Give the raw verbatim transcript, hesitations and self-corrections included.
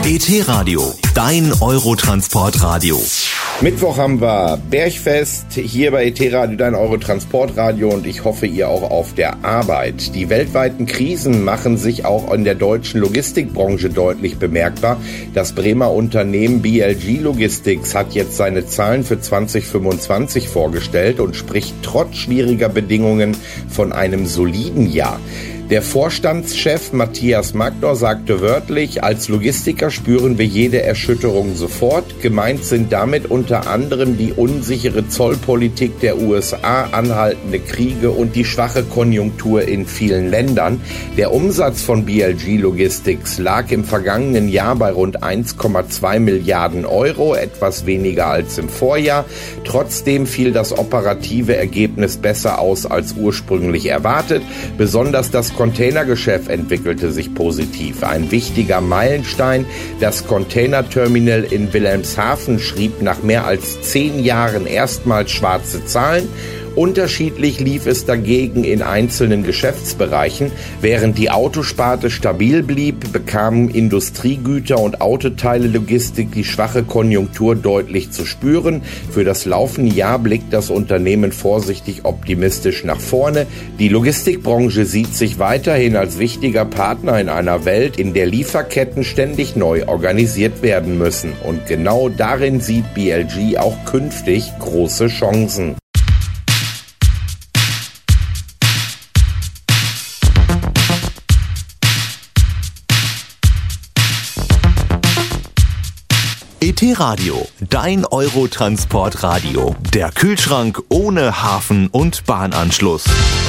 E T-Radio, dein Eurotransportradio. Mittwoch haben wir Bergfest, hier bei E T-Radio, dein Eurotransportradio, und ich hoffe, ihr auch auf der Arbeit. Die weltweiten Krisen machen sich auch in der deutschen Logistikbranche deutlich bemerkbar. Das Bremer Unternehmen B L G Logistics hat jetzt seine Zahlen für zwanzig fünfundzwanzig vorgestellt und spricht trotz schwieriger Bedingungen von einem soliden Jahr. Der Vorstandschef Matthias Magdor sagte wörtlich, als Logistiker spüren wir jede Erschütterung sofort. Gemeint sind damit unter anderem die unsichere Zollpolitik der U S A, anhaltende Kriege und die schwache Konjunktur in vielen Ländern. Der Umsatz von B L G Logistics lag im vergangenen Jahr bei rund eins Komma zwei Milliarden Euro, etwas weniger als im Vorjahr. Trotzdem fiel das operative Ergebnis besser aus als ursprünglich erwartet. Besonders das Containergeschäft entwickelte sich positiv. Ein wichtiger Meilenstein, das Containerterminal in Wilhelmshaven schrieb nach mehr als zehn Jahren erstmals schwarze Zahlen. Unterschiedlich lief es dagegen in einzelnen Geschäftsbereichen. Während die Autosparte stabil blieb, bekamen Industriegüter und Autoteile-Logistik die schwache Konjunktur deutlich zu spüren. Für das laufende Jahr blickt das Unternehmen vorsichtig optimistisch nach vorne. Die Logistikbranche sieht sich weiterhin als wichtiger Partner in einer Welt, in der Lieferketten ständig neu organisiert werden müssen. Und genau darin sieht B L G auch künftig große Chancen. E T-Radio, dein Eurotransportradio. Der Kühlschrank ohne Hafen- und Bahnanschluss.